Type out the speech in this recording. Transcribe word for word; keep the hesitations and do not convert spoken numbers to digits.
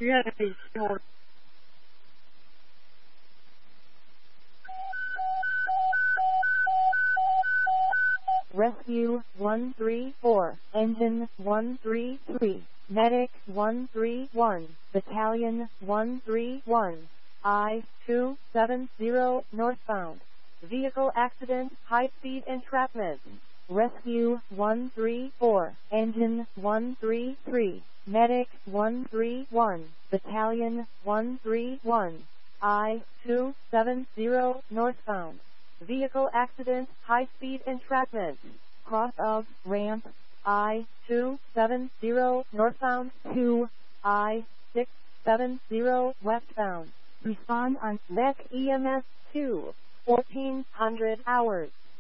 Rescue one three four, Engine one three three, Medic one three one, Battalion one three one, I two seven zero northbound. Vehicle accident, high-speed entrapment. Rescue one three four, Engine one three three, Medic one three one, Battalion one three one, I two seven zero northbound. Vehicle accident, high-speed entrapment. Cross of ramp I two seven zero northbound to I six seven zero westbound. Respond on Mech E M S two, fourteen hundred hours.